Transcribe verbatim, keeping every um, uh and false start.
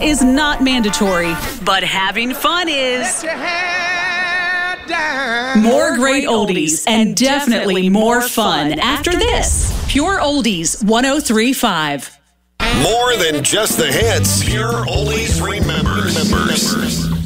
is not mandatory, but having fun is. More great oldies and definitely more fun after this. Pure Oldies one oh three point five. More than just the hits. Pure Oldies remembers. remembers.